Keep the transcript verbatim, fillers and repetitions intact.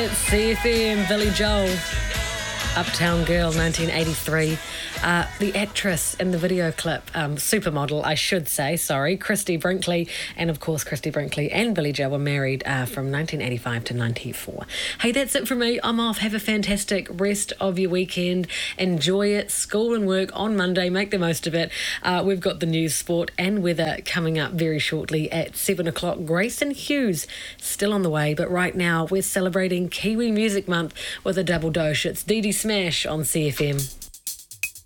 It's C F M, Billy Joel, Uptown Girl, nineteen eighty-three. Uh, the actress in the video clip, um, supermodel, I should say, sorry, Christy Brinkley. And of course, Christy Brinkley and Billy Joel were married uh, from nineteen eighty-five to ninety-four. Hey, that's it from me. I'm off. Have a fantastic rest of your weekend. Enjoy it. School and work on Monday. Make the most of it. Uh, we've got the news, sport and weather coming up very shortly at seven o'clock. Grayson Hughes still on the way, but right now we're celebrating Kiwi Music Month with a double dose. It's Dee Dee Smash on C F M.